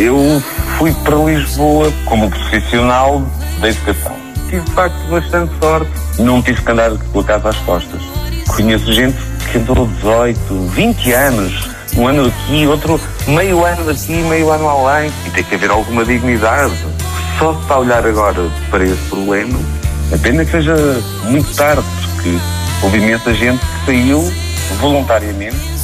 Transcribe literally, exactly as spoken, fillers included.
Eu fui para Lisboa como profissional da educação. Tive, de facto, bastante sorte. Não tive que andar com a casa às costas. Conheço gente que andou dezoito, vinte anos, um ano aqui, outro meio ano aqui, meio ano além. E tem que haver alguma dignidade. Só se está a olhar agora para esse problema, é pena que seja muito tarde, porque houve imensa gente que saiu voluntariamente